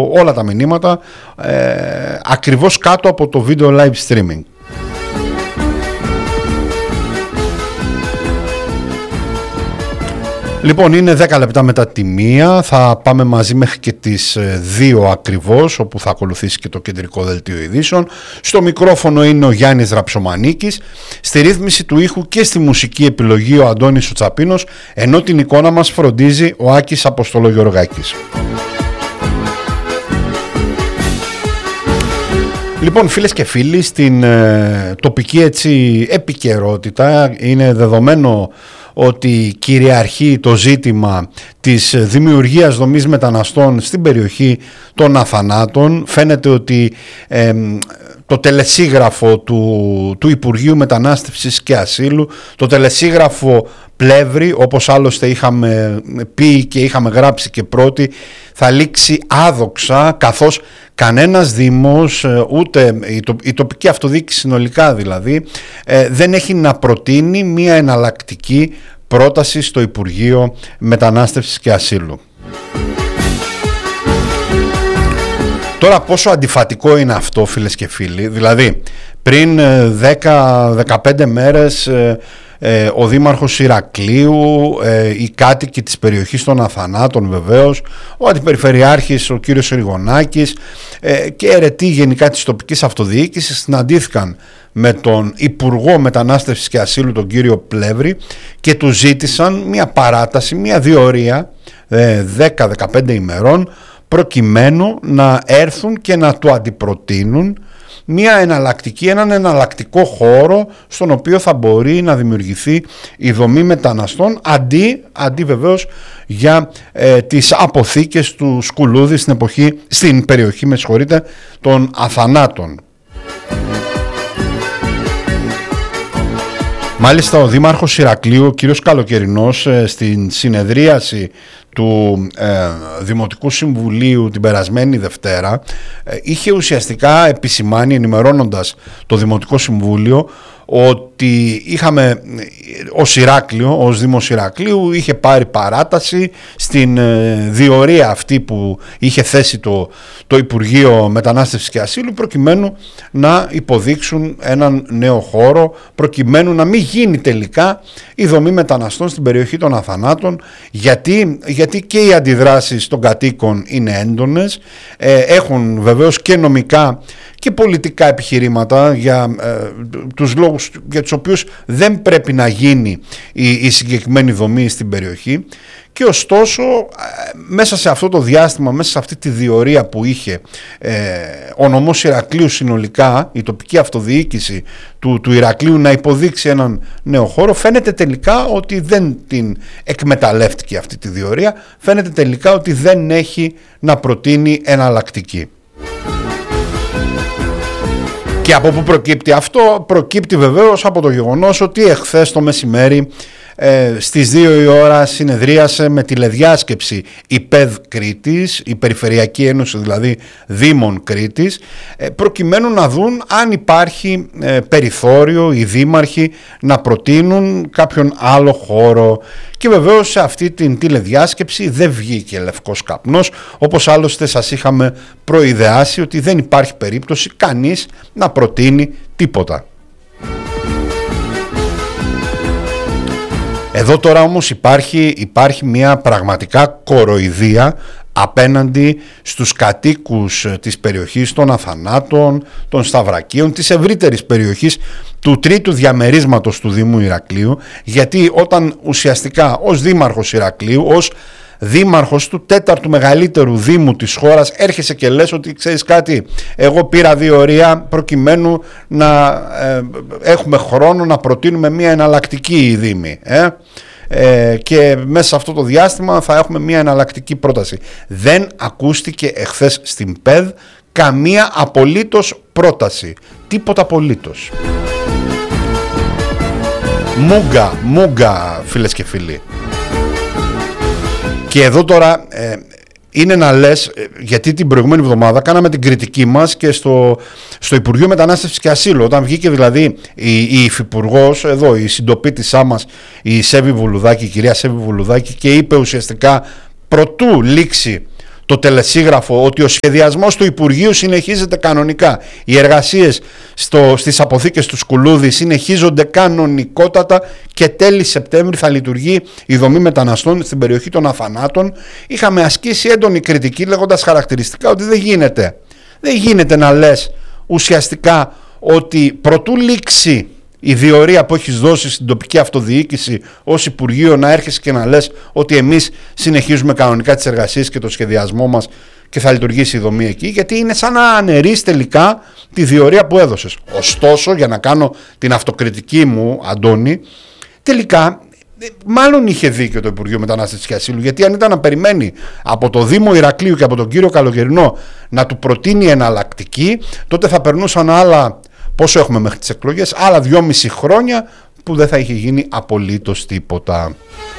όλα τα μηνύματα ακριβώς κάτω από το βίντεο live streaming. Λοιπόν, είναι 10 λεπτά μετά τη 1, θα πάμε μαζί μέχρι και τις 2 ακριβώς, όπου θα ακολουθήσει και το κεντρικό δελτίο ειδήσεων. Στο μικρόφωνο είναι ο Γιάννης Ραψομανίκης, στη ρύθμιση του ήχου και στη μουσική επιλογή ο Αντώνης ο Τσαπίνος, ενώ την εικόνα μας φροντίζει ο Άκης Αποστολογιοργάκης. Λοιπόν, φίλες και φίλοι, στην τοπική έτσι επικαιρότητα είναι δεδομένο ότι κυριαρχεί το ζήτημα της δημιουργίας δομής μεταναστών στην περιοχή των Αθανάτων. Φαίνεται ότι το τελεσίγραφο του Υπουργείου Μετανάστευσης και Ασύλου, το τελεσίγραφο Πλεύρη, όπως άλλωστε είχαμε πει και είχαμε γράψει και πρώτοι, θα λήξει άδοξα, καθώς κανένας δήμος, ούτε η τοπική αυτοδιοίκηση συνολικά δηλαδή, δεν έχει να προτείνει μία εναλλακτική πρόταση στο Υπουργείο Μετανάστευσης και Ασύλου. Τώρα πόσο αντιφατικό είναι αυτό, φίλες και φίλοι? Δηλαδή πριν 10-15 μέρες ο Δήμαρχος Ηρακλείου, οι κάτοικοι της περιοχής των Αθανάτων βεβαίως, ο Αντιπεριφερειάρχης ο κύριος Ριγωνάκης και αιρετοί γενικά της τοπικής αυτοδιοίκησης συναντήθηκαν με τον Υπουργό Μετανάστευσης και Ασύλου τον κύριο Πλεύρη και του ζήτησαν μια παράταση, μια διορία 10-15 ημερών προκειμένου να έρθουν και να του αντιπροτείνουν έναν εναλλακτικό χώρο στον οποίο θα μπορεί να δημιουργηθεί η δομή μεταναστών αντί βεβαίως για τις αποθήκες του Σκουλούδη στην περιοχή των Αθανάτων. Μάλιστα ο Δήμαρχος Ηρακλείου, ο κύριος Καλοκαιρινός, στην συνεδρίαση του Δημοτικού Συμβουλίου την περασμένη Δευτέρα, είχε ουσιαστικά επισημάνει, ενημερώνοντας το Δημοτικό Συμβούλιο, ότι ως Δήμος Ηρακλείου είχε πάρει παράταση στην διορία αυτή που είχε θέσει το Υπουργείο Μετανάστευσης και Ασύλου, προκειμένου να υποδείξουν έναν νέο χώρο, προκειμένου να μην γίνει τελικά η δομή μεταναστών στην περιοχή των Αθανάτων, γιατί και οι αντιδράσεις των κατοίκων είναι έντονες, έχουν βεβαίως και νομικά και πολιτικά επιχειρήματα για τους λόγους για τους οποίους δεν πρέπει να γίνει η συγκεκριμένη δομή στην περιοχή, και ωστόσο μέσα σε αυτό το διάστημα, μέσα σε αυτή τη διορία που είχε ο νομός Ηρακλείου συνολικά, η τοπική αυτοδιοίκηση του Ηρακλείου να υποδείξει έναν νέο χώρο, φαίνεται τελικά ότι δεν την εκμεταλλεύτηκε αυτή τη διορία, φαίνεται τελικά ότι δεν έχει να προτείνει εναλλακτική. Και από πού προκύπτει αυτό? Προκύπτει βεβαίως από το γεγονός ότι εχθές το μεσημέρι στις 2 η ώρα συνεδρίασε με τηλεδιάσκεψη η ΠΕΔ Κρήτης, η Περιφερειακή Ένωση δηλαδή Δήμων Κρήτης, προκειμένου να δουν αν υπάρχει περιθώριο οι δήμαρχοι να προτείνουν κάποιον άλλο χώρο. Και βεβαίως σε αυτή την τηλεδιάσκεψη δεν βγήκε λευκός καπνός, όπως άλλωστε σας είχαμε προειδεάσει ότι δεν υπάρχει περίπτωση κανείς να προτείνει τίποτα. Εδώ τώρα όμως υπάρχει μια πραγματικά κοροϊδία απέναντι στους κατοίκους της περιοχής των Αθανάτων, των Σταυρακίων, της ευρύτερης περιοχής του τρίτου διαμερίσματος του Δήμου Ηρακλείου, γιατί όταν ουσιαστικά ως Δήμαρχος Ηρακλείου, ως Δήμαρχος του 4ου μεγαλύτερου Δήμου της χώρας, έρχεσαι και λες ότι ξέρεις κάτι, εγώ πήρα διορία προκειμένου να έχουμε χρόνο να προτείνουμε μια εναλλακτική Δήμη και μέσα σε αυτό το διάστημα θα έχουμε μια εναλλακτική πρόταση. Δεν ακούστηκε εχθές στην ΠΕΔ καμία απολύτως πρόταση, τίποτα απολύτως. Μούγκα φίλες και φίλοι. Και εδώ τώρα είναι να λες, γιατί την προηγούμενη εβδομάδα κάναμε την κριτική μας και στο Υπουργείο Μετανάστευσης και Ασύλου, όταν βγήκε δηλαδή η υφυπουργός εδώ, η συντοπίτησά μας, η Σέβη Βουλουδάκη, η κυρία Σέβη Βουλουδάκη, και είπε ουσιαστικά προτού λήξει το τελεσίγραφο ότι ο σχεδιασμός του Υπουργείου συνεχίζεται κανονικά. Οι εργασίες στις αποθήκες του Σκουλούδη συνεχίζονται κανονικότατα και τέλη Σεπτέμβρη θα λειτουργεί η δομή μεταναστών στην περιοχή των Αθανάτων. Είχαμε ασκήσει έντονη κριτική λέγοντας χαρακτηριστικά ότι δεν γίνεται να λες ουσιαστικά ότι προτού λήξει η διορία που έχεις δώσει στην τοπική αυτοδιοίκηση ως Υπουργείο, να έρχεσαι και να λες ότι εμείς συνεχίζουμε κανονικά τις εργασίες και το σχεδιασμό μας και θα λειτουργήσει η δομή εκεί, γιατί είναι σαν να αναιρείς τελικά τη διορία που έδωσες. Ωστόσο, για να κάνω την αυτοκριτική μου, Αντώνη, τελικά μάλλον είχε δίκιο το Υπουργείο Μετανάστευσης και Ασύλου, γιατί αν ήταν να περιμένει από το Δήμο Ηρακλείου και από τον κύριο Καλογερινό να του προτείνει εναλλακτική, τότε θα περνούσαν άλλα, πόσο έχουμε μέχρι τις εκλογές, άλλα 2,5 χρόνια που δεν θα είχε γίνει απολύτως τίποτα.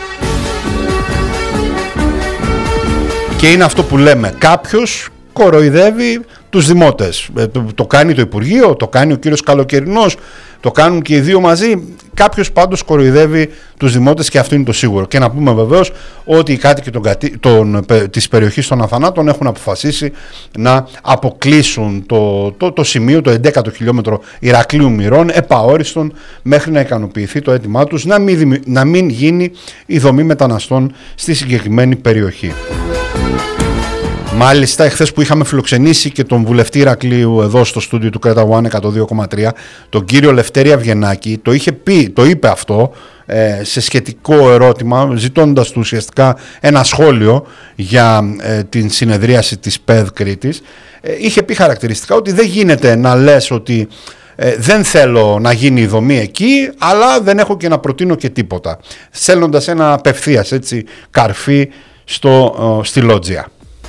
Και είναι αυτό που λέμε, κάποιος κοροϊδεύει τους δημότες. Το κάνει το Υπουργείο, το κάνει ο κύριος Καλοκαιρινός, το κάνουν και οι δύο μαζί. Κάποιος πάντως κοροϊδεύει τους δημότες και αυτό είναι το σίγουρο. Και να πούμε βεβαίως ότι οι κάτοικοι της περιοχής των Αθανάτων έχουν αποφασίσει να αποκλείσουν το σημείο, το 11ο χιλιόμετρο Ηρακλείου Μυρών, επαόριστον μέχρι να ικανοποιηθεί το αίτημά τους να μην γίνει η δομή μεταναστών στη συγκεκριμένη περιοχή. Μάλιστα, εχθές που είχαμε φιλοξενήσει και τον βουλευτή Ηρακλείου εδώ στο στούντιο του Κρέτα One 102,3, τον κύριο Λευτέρη Αυγενάκη, το είπε αυτό σε σχετικό ερώτημα, ζητώντας του ουσιαστικά ένα σχόλιο για την συνεδρίαση της ΠΕΔ Κρήτης. Είχε πει χαρακτηριστικά ότι δεν γίνεται να λες ότι δεν θέλω να γίνει η δομή εκεί, αλλά δεν έχω και να προτείνω και τίποτα, στέλνοντας ένα απευθείας έτσι καρφί στη λότζια.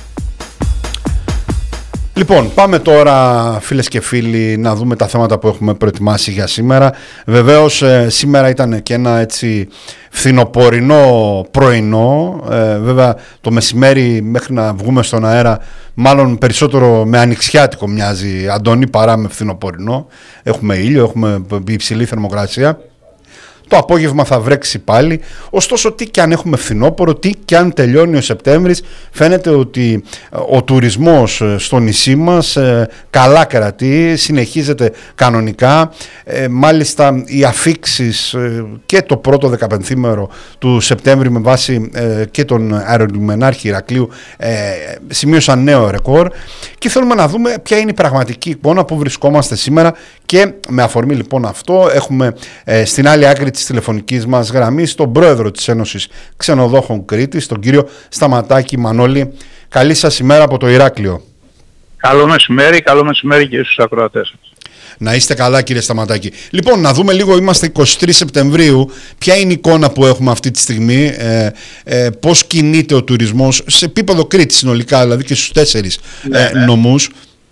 Λοιπόν, πάμε τώρα φίλες και φίλοι να δούμε τα θέματα που έχουμε προετοιμάσει για σήμερα. Βεβαίως σήμερα ήταν και ένα έτσι φθινοπορεινό πρωινό. Βέβαια το μεσημέρι μέχρι να βγούμε στον αέρα μάλλον περισσότερο με ανοιξιάτικο μοιάζει, Αντώνη, παρά με φθινοπορεινό. Έχουμε ήλιο, έχουμε υψηλή θερμοκρασία. Το απόγευμα θα βρέξει πάλι. Ωστόσο, τι και αν έχουμε φθινόπωρο, τι και αν τελειώνει ο Σεπτέμβρης, φαίνεται ότι ο τουρισμός στο νησί μας καλά κρατεί, συνεχίζεται κανονικά. Μάλιστα, οι αφίξεις και το πρώτο 15ήμερο του Σεπτέμβρη με βάση και τον αερολιμενάρχη Ηρακλείου σημείωσαν νέο ρεκόρ. Και θέλουμε να δούμε ποια είναι η πραγματική εικόνα που βρισκόμαστε σήμερα. Και με αφορμή λοιπόν αυτό έχουμε στην άλλη άκρη της τηλεφωνικής μας γραμμής τον πρόεδρο της Ένωσης Ξενοδόχων Κρήτης, τον κύριο Σταματάκη Μανώλη. Καλή σας ημέρα από το Ηράκλειο. Καλό μεσημέρι και στους ακροατές σας. Να είστε καλά κύριε Σταματάκη. Λοιπόν, να δούμε λίγο, είμαστε 23 Σεπτεμβρίου, ποια είναι η εικόνα που έχουμε αυτή τη στιγμή, πώς κινείται ο τουρισμός σε επίπεδο Κρήτης συνολικά, δηλαδή και στους 4 νομούς.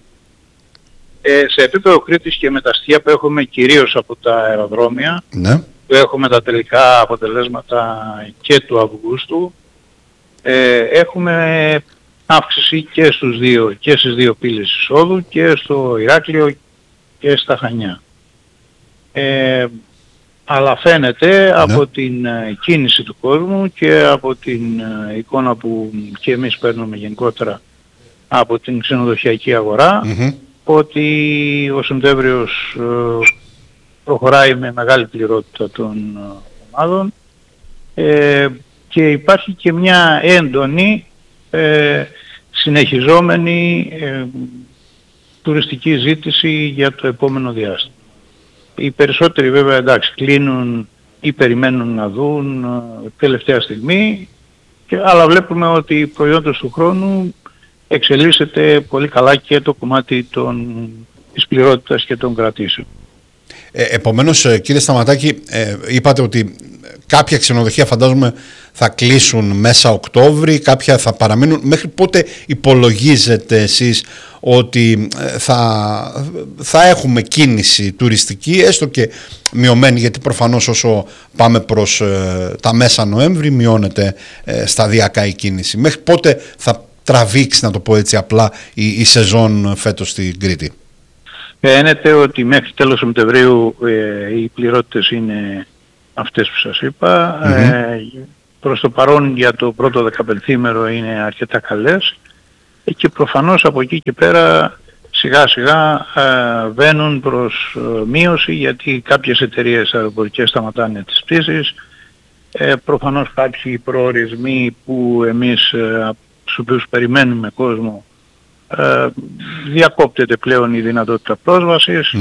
Σε επίπεδο Κρήτης και με τα στοιχεία που έχουμε κυρίως από τα αεροδρόμια, που έχουμε τα τελικά αποτελέσματα και του Αυγούστου, έχουμε αύξηση και στις δύο πύλες εισόδου, και στο Ηράκλειο και στα Χανιά. Αλλά φαίνεται από την κίνηση του κόσμου και από την εικόνα που και εμείς παίρνουμε γενικότερα από την ξενοδοχειακή αγορά, ότι ο Σεπτέμβριος προχωράει με μεγάλη πληρότητα των ομάδων και υπάρχει και μια έντονη συνεχιζόμενη τουριστική ζήτηση για το επόμενο διάστημα. Οι περισσότεροι βέβαια εντάξει κλείνουν ή περιμένουν να δουν τελευταία στιγμή, αλλά βλέπουμε ότι οι προϊόντες του χρόνου εξελίσσεται πολύ καλά και το κομμάτι της πληρότητας και των κρατήσεων. Επομένως κύριε Σταματάκη, είπατε ότι κάποια ξενοδοχεία φαντάζομαι θα κλείσουν μέσα Οκτώβρη, κάποια θα παραμείνουν. Μέχρι πότε υπολογίζετε εσείς ότι θα έχουμε κίνηση τουριστική, έστω και μειωμένη, γιατί προφανώς όσο πάμε προς τα μέσα Νοέμβρη μειώνεται σταδιακά η κίνηση. Μέχρι πότε θα τραβήξει, να το πω έτσι απλά, η σεζόν φέτος στην Κρήτη? Φαίνεται ότι μέχρι τέλος Σεπτεμβρίου οι πληρότητες είναι αυτές που σας είπα. Προς το παρόν για το πρώτο 15ήμερο είναι αρκετά καλές. και προφανώς από εκεί και πέρα σιγά σιγά βαίνουν προς μείωση, γιατί κάποιες εταιρείες αεροπορικές σταματάνε τις πτήσεις. Προφανώς κάποιοι προορισμοί που εμείς στους οποίους περιμένουμε κόσμο, διακόπτεται πλέον η δυνατότητα πρόσβασης.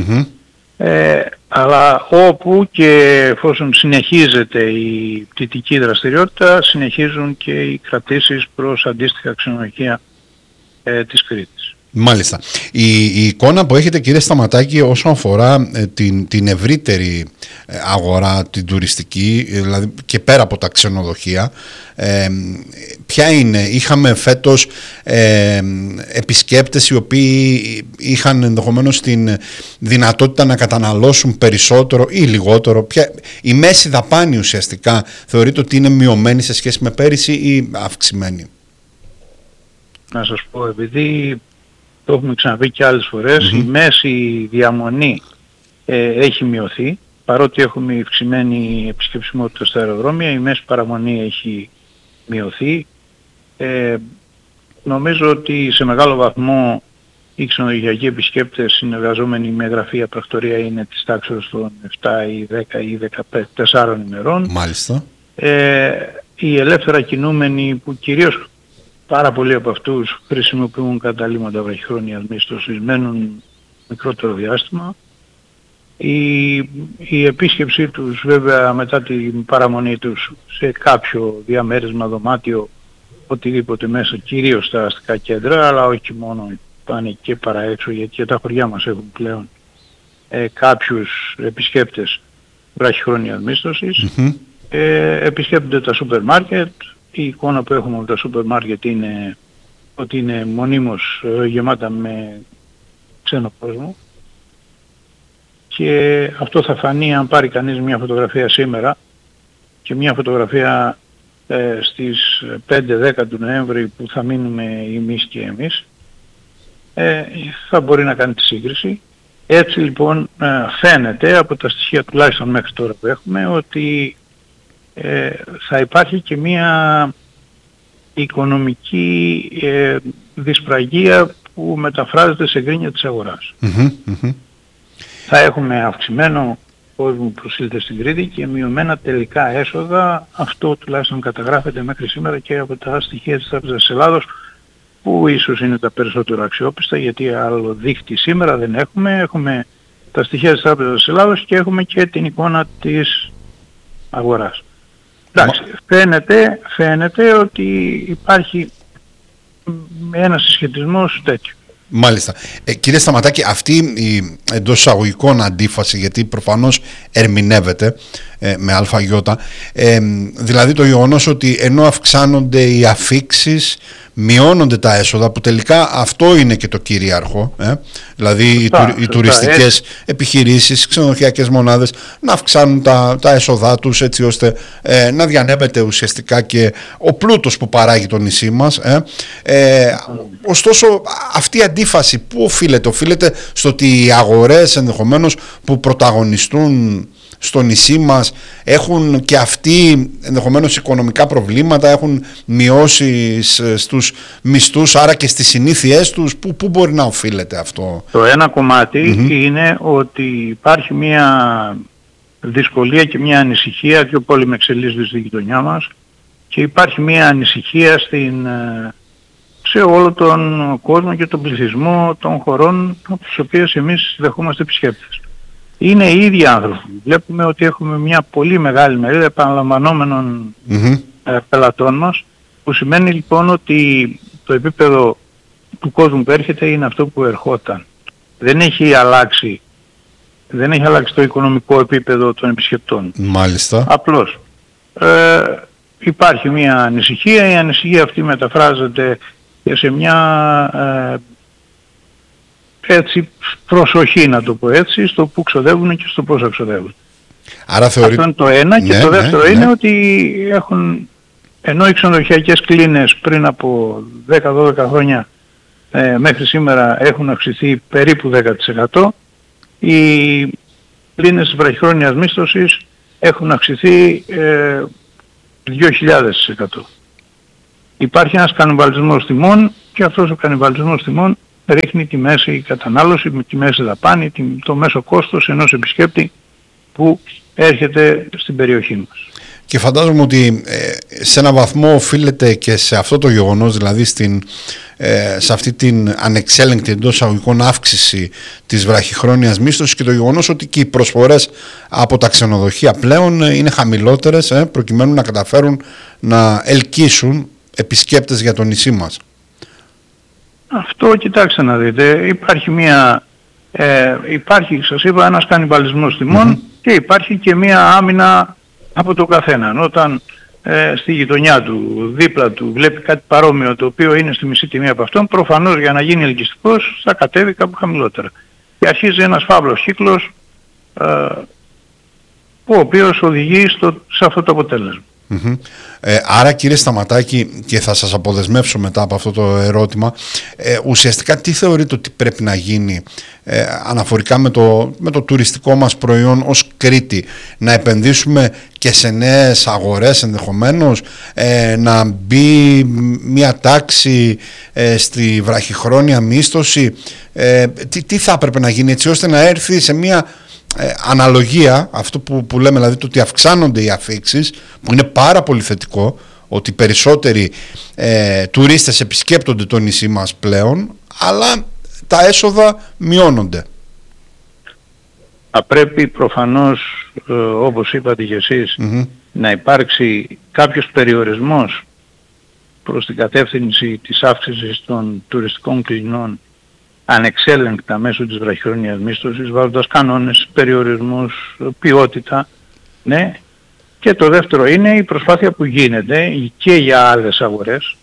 Αλλά όπου και εφόσον συνεχίζεται η πτυτική δραστηριότητα, συνεχίζουν και οι κρατήσεις προς αντίστοιχα ξενοδοχεία της Κρήτης. Μάλιστα. Η εικόνα που έχετε, κύριε Σταματάκη, όσον αφορά την ευρύτερη αγορά, την τουριστική, δηλαδή και πέρα από τα ξενοδοχεία, ποια είναι? Είχαμε φέτος επισκέπτες οι οποίοι είχαν ενδεχομένως την δυνατότητα να καταναλώσουν περισσότερο ή λιγότερο? Η μέση δαπάνη ουσιαστικά θεωρείτε ότι είναι μειωμένη σε σχέση με πέρυσι ή αυξημένη? Να σας πω, επειδή το έχουμε ξαναπεί και άλλες φορές, η μέση διαμονή έχει μειωθεί, παρότι έχουμε αυξημένη επισκεψιμότητα στα αεροδρόμια, η μέση παραμονή έχει μειωθεί. Νομίζω ότι σε μεγάλο βαθμό οι ξενοδοχειακοί επισκέπτες συνεργαζόμενοι με γραφεία πρακτορία είναι της τάξης των 7 ή 10 ή 14 ημερών. Μάλιστα. Οι ελεύθερα κινούμενοι, που κυρίως πάρα πολλοί από αυτούς χρησιμοποιούν καταλύματα βραχυχρόνιας μίσθωσης, μένουν μικρότερο διάστημα. Η επίσκεψή τους βέβαια μετά την παραμονή τους σε κάποιο διαμέρισμα, δωμάτιο, οτιδήποτε μέσα, κυρίως στα αστικά κέντρα, αλλά όχι μόνο, πάνε και παραέξω, γιατί και τα χωριά μας έχουν πλέον κάποιους επισκέπτες βραχυχρόνιας μίσθωσης. Επισκέπτονται τα σούπερ μάρκετ. Η εικόνα που έχουμε από τα σούπερ μάρκετ είναι ότι είναι μονίμως γεμάτα με ξένο κόσμο, και αυτό θα φανεί αν πάρει κανείς μια φωτογραφία σήμερα και μια φωτογραφία στις 5-10 του Νοέμβρη που θα μείνουμε εμείς και εμείς, θα μπορεί να κάνει τη σύγκριση. Έτσι λοιπόν φαίνεται από τα στοιχεία τουλάχιστον μέχρι τώρα που έχουμε ότι θα υπάρχει και μια οικονομική δυσπραγία που μεταφράζεται σε γκρίνια της αγοράς. Θα έχουμε αυξημένο κόσμο που προσήλθε στην Κρήτη και μειωμένα τελικά έσοδα. Αυτό τουλάχιστον καταγράφεται μέχρι σήμερα και από τα στοιχεία της Τράπεζας της Ελλάδος, που ίσως είναι τα περισσότερο αξιόπιστα, γιατί άλλο δίχτυ σήμερα δεν έχουμε. Έχουμε τα στοιχεία της Τράπεζας της Ελλάδος και έχουμε και την εικόνα της αγοράς. Εντάξει, φαίνεται ότι υπάρχει ένας συσχετισμός τέτοιο. Μάλιστα. Κύριε Σταματάκη, αυτή η εντός εισαγωγικών αντίφαση, γιατί προφανώς ερμηνεύεται με αλφαγιώτα, δηλαδή το γεγονός ότι ενώ αυξάνονται οι αφίξεις, μειώνονται τα έσοδα, που τελικά αυτό είναι και το κυρίαρχο, δηλαδή οι τουριστικές επιχειρήσεις, ξενοδοχειακές μονάδες να αυξάνουν τα έσοδά τους, έτσι ώστε να διανέμεται ουσιαστικά και ο πλούτος που παράγει το νησί μας. Ωστόσο αυτή η αντίφαση πού οφείλεται? Οφείλεται στο ότι οι αγορές ενδεχομένως που πρωταγωνιστούν στο νησί μας έχουν και αυτοί ενδεχομένως οικονομικά προβλήματα, έχουν μειώσεις στους μισθούς, άρα και στις συνήθειές τους? Πού μπορεί να οφείλεται αυτό? Το ένα κομμάτι είναι ότι υπάρχει μια δυσκολία και μια ανησυχία, πιο πολύ με εξελίσσεται στη γειτονιά μας, και υπάρχει μια ανησυχία σε όλο τον κόσμο και τον πληθυσμό των χωρών από τις οποίες εμείς δεχόμαστε επισκέπτες. Είναι οι ίδιοι άνθρωποι. Βλέπουμε ότι έχουμε μια πολύ μεγάλη μερίδα επαναλαμβανόμενων πελατών μας, που σημαίνει λοιπόν ότι το επίπεδο του κόσμου που έρχεται είναι αυτό που ερχόταν. Δεν έχει αλλάξει το οικονομικό επίπεδο των επισκεπτών. Μάλιστα. Απλώς υπάρχει μια ανησυχία. Η ανησυχία αυτή μεταφράζεται και σε μια έτσι προσοχή, να το πω έτσι, στο που ξοδεύουν και στο πώς ξοδεύουν. Άρα αυτό είναι το ένα. Και το δεύτερο είναι ότι ενώ οι ξενοδοχειακές κλίνες πριν από 10-12 χρόνια μέχρι σήμερα έχουν αυξηθεί περίπου 10%, οι κλίνες της βραχυχρόνιας μίσθωσης έχουν αυξηθεί 2.000%. υπάρχει ένας κανιβαλισμός τιμών και αυτός ο κανιβαλισμός τιμών ρίχνει τη μέση κατανάλωση, τη μέση δαπάνη, το μέσο κόστος ενός επισκέπτη που έρχεται στην περιοχή μας. Και φαντάζομαι ότι σε ένα βαθμό οφείλεται και σε αυτό το γεγονός, δηλαδή σε αυτή την ανεξέλεγκτη εντός εισαγωγικών αύξηση της βραχυχρόνιας μίσθωσης και το γεγονός ότι και οι προσφορές από τα ξενοδοχεία πλέον είναι χαμηλότερες προκειμένου να καταφέρουν να ελκύσουν επισκέπτες για το νησί μας. Αυτό κοιτάξτε να δείτε, υπάρχει σας είπα ένας κανιβαλισμός τιμών και υπάρχει και μια άμυνα από το καθέναν. Όταν στη γειτονιά του, δίπλα του βλέπει κάτι παρόμοιο το οποίο είναι στη μισή τιμή από αυτόν, προφανώς για να γίνει ελκυστικός θα κατέβει κάπου χαμηλότερα. Και αρχίζει ένας φαύλος κύκλος ο οποίος οδηγεί σε αυτό το αποτέλεσμα. Άρα κύριε Σταματάκη, και θα σας αποδεσμεύσω μετά από αυτό το ερώτημα, ουσιαστικά τι θεωρείτε ότι πρέπει να γίνει αναφορικά με το τουριστικό μας προϊόν ως Κρήτη? Να επενδύσουμε και σε νέες αγορές ενδεχομένως, να μπει μια τάξη στη βραχυχρόνια μίσθωση? Τι θα έπρεπε να γίνει έτσι ώστε να έρθει σε μια αναλογία, αυτό που λέμε, δηλαδή το ότι αυξάνονται οι αφίξεις, που είναι πάρα πολύ θετικό, ότι περισσότεροι τουρίστες επισκέπτονται το νησί μας πλέον, αλλά τα έσοδα μειώνονται. Θα πρέπει προφανώς, όπως είπατε και εσείς, να υπάρξει κάποιος περιορισμός προς την κατεύθυνση της αύξησης των τουριστικών κλινών ανεξέλεγκτα μέσω της βραχυχρόνιας μίσθωσης, βάζοντας κανόνες, περιορισμούς, ποιότητα, ναι. Και το δεύτερο είναι η προσπάθεια που γίνεται και για άλλες αγορές,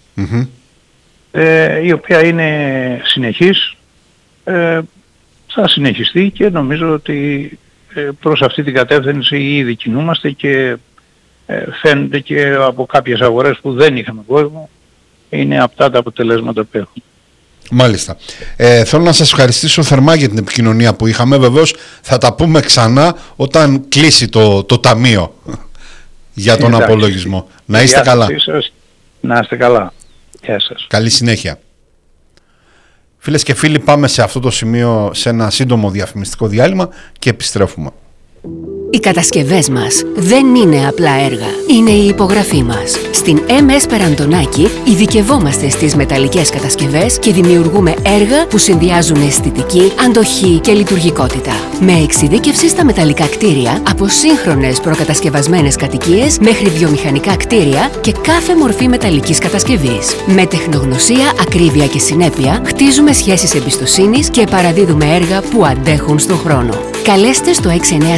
η οποία είναι συνεχής, θα συνεχιστεί και νομίζω ότι προς αυτή την κατεύθυνση ήδη κινούμαστε και φαίνεται και από κάποιες αγορές που δεν είχαμε κόσμο, είναι αυτά τα αποτελέσματα που έχουν. Μάλιστα. Θέλω να σας ευχαριστήσω θερμά για την επικοινωνία που είχαμε. Βεβαίως θα τα πούμε ξανά όταν κλείσει το ταμείο για τον απολογισμό. Να είστε καλά. Να είστε καλά. Γεια σας. Καλή συνέχεια. Φίλες και φίλοι, πάμε σε αυτό το σημείο σε ένα σύντομο διαφημιστικό διάλειμμα και επιστρέφουμε. Οι κατασκευές μας δεν είναι απλά έργα, είναι η υπογραφή μας. Στην MS Περαντονάκη ειδικευόμαστε στις μεταλλικές κατασκευές και δημιουργούμε έργα που συνδυάζουν αισθητική, αντοχή και λειτουργικότητα. Με εξειδίκευση στα μεταλλικά κτίρια, από σύγχρονες προκατασκευασμένες κατοικίες μέχρι βιομηχανικά κτίρια και κάθε μορφή μεταλλικής κατασκευής. Με τεχνογνωσία, ακρίβεια και συνέπεια, χτίζουμε σχέσεις εμπιστοσύνης και παραδίδουμε έργα που αντέχουν στον χρόνο. Καλέστε στο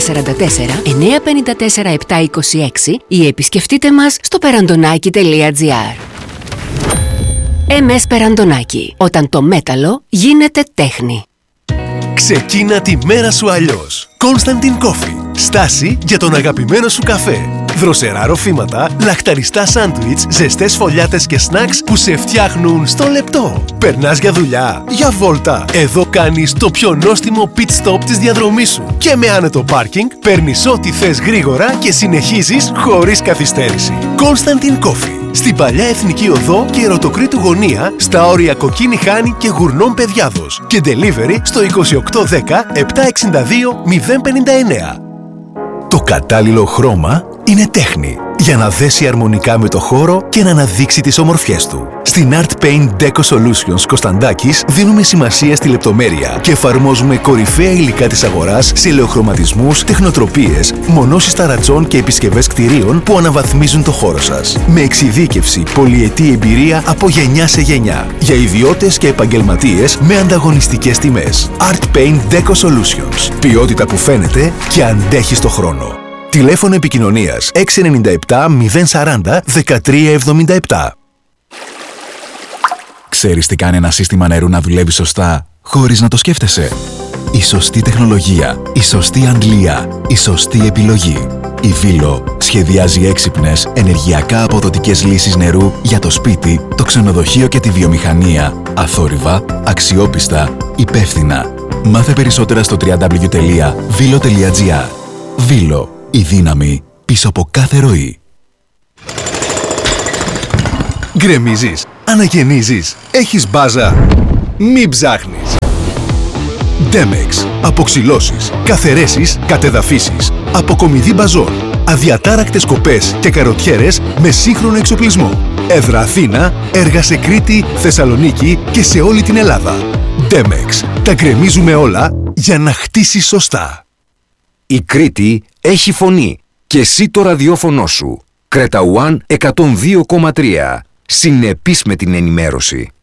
6944-954-726 ή επισκεφτείτε μας στο perandonaki.gr. MS Περαντονάκη. Όταν το μέταλλο γίνεται τέχνη. Ξεκίνα τη μέρα σου αλλιώς. Constantin Coffee. Στάση για τον αγαπημένο σου καφέ. Δροσερά ροφήματα, λαχταριστά σάντουιτς, ζεστές φωλιάτες και σνακς που σε φτιάχνουν στο λεπτό. Περνάς για δουλειά, για βόλτα. Εδώ κάνεις το πιο νόστιμο pit stop της διαδρομής σου. Και με άνετο πάρκινγκ παίρνεις ό,τι θες γρήγορα και συνεχίζεις χωρίς καθυστέρηση. Constantin Coffee. Στην Παλιά Εθνική Οδό και Ερωτοκρήτου Γωνία, στα όρια Κοκκίνη Χάνη και Γουρνών Παιδιάδος. Και delivery στο 2810 762 059. Το κατάλληλο χρώμα είναι τέχνη για να δέσει αρμονικά με το χώρο και να αναδείξει τις ομορφιές του. Στην Art Paint Deco Solutions Κωνσταντάκης δίνουμε σημασία στη λεπτομέρεια και εφαρμόζουμε κορυφαία υλικά της αγοράς σε ελαιοχρωματισμούς, τεχνοτροπίες, μονώσεις ταρατζών και επισκευές κτηρίων που αναβαθμίζουν το χώρο σας. Με εξειδίκευση, πολυετή εμπειρία από γενιά σε γενιά. Για ιδιώτες και επαγγελματίες με ανταγωνιστικές τιμές. Art Paint Deco Solutions. Ποιότητα που φαίνεται και αντέχει στο χρόνο. Τηλέφωνο επικοινωνίας 697 040 1377. Ξέρεις τι κάνει ένα σύστημα νερού να δουλεύει σωστά, χωρίς να το σκέφτεσαι? Η σωστή τεχνολογία, η σωστή αντλία, η σωστή επιλογή. Η Vilo σχεδιάζει έξυπνες, ενεργειακά αποδοτικές λύσεις νερού για το σπίτι, το ξενοδοχείο και τη βιομηχανία. Αθόρυβα, αξιόπιστα, υπεύθυνα. Μάθε περισσότερα στο www.vilo.gr. Vilo. Η δύναμη πίσω από κάθε ροή. Γκρεμίζεις, αναγεννίζεις, έχεις μπάζα. Μην ψάχνεις. Demex. Αποξυλώσεις, καθαιρέσεις, κατεδαφίσεις, αποκομιδή μπαζών, αδιατάρακτες κοπές και καροτιέρες με σύγχρονο εξοπλισμό. Έδρα Αθήνα, έργα σε Κρήτη, Θεσσαλονίκη και σε όλη την Ελλάδα. Demex. Τα γκρεμίζουμε όλα για να χτίσεις σωστά. Η Κρήτη έχει φωνή και εσύ το ραδιόφωνο σου. Κρέτα One 102,3. Συνεπής με την ενημέρωση.